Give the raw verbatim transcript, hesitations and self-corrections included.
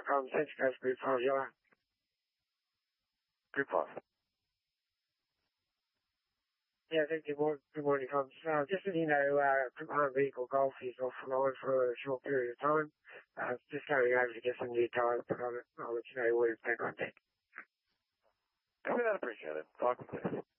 from Central Coast Group five Zero. Group five. Yeah, thank you. Good, good morning, Tom. Uh, just as you know, uh, Armed Vehicle Golf is offline for a short period of time. Uh, just going over to get some new tyres put on it. I'll let you know when it's back on deck. Copy that, appreciate it. Talk, please.